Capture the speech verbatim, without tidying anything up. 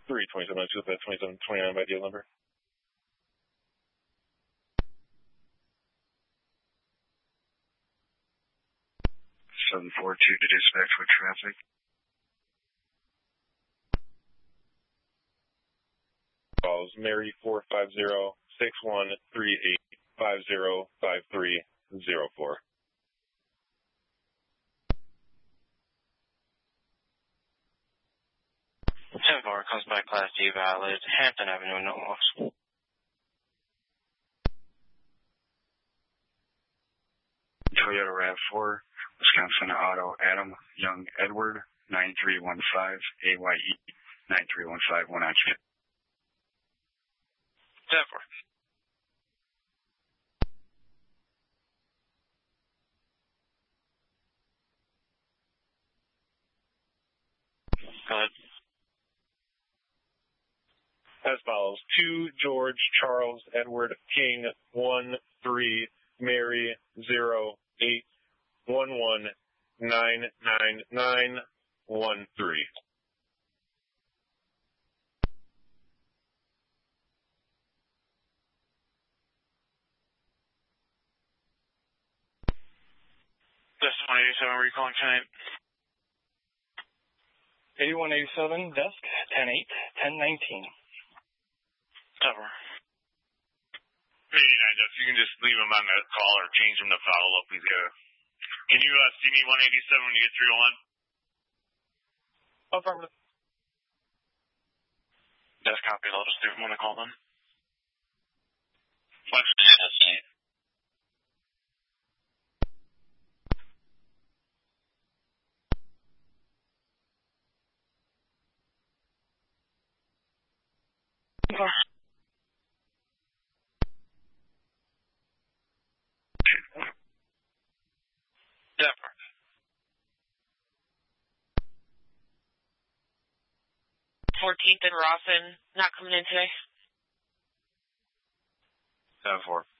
three twenty-seven oh two with that twenty-seven twenty-nine by deal number. seven four two to dispatch with traffic. Calls Mary four five zero six one three eight five zero five three zero four. ten four comes by Class D valid, Hampton Avenue, no loss. Toyota RAV four, Wisconsin Auto, Adam Young Edward, nine three one five, A Y E, nine three one five, one on chip. ten four. Go ahead. As follows: two George Charles Edward King one three Mary zero eight one one nine nine nine one three. Desk one eighty-seven, were you calling tonight? eighty-one eighty-seven, desk, ten eight, ten nineteen. Cover. eighty-nine, Jeff, you can just leave him on the call or change him to follow-up. He's got Can you uh, see me one eighty-seven when you get three oh one? Affirmative. Desk copy, I'll just leave him on the call then. What's the S eight? Over. Denver. fourteenth and Rawson, not coming in today. seven four.